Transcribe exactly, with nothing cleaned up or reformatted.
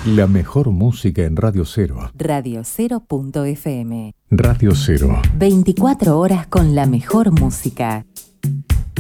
La mejor música en Radio Cero. Radio Cero punto F M. Radio Cero. veinticuatro horas con la mejor música.